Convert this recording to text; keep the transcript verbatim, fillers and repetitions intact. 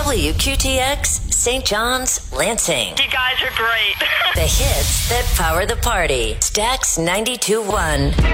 W Q T X, Saint John's, Lansing. You guys are great. The hits that power the party. Stax ninety-two point one.